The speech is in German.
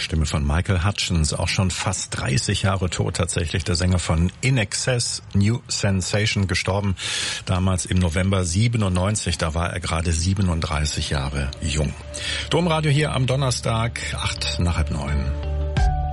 Stimme von Michael Hutchence, auch schon fast 30 Jahre tot tatsächlich, der Sänger von In Excess, New Sensation, gestorben damals im November 97, da war er gerade 37 Jahre jung. Domradio hier am Donnerstag, 8:08.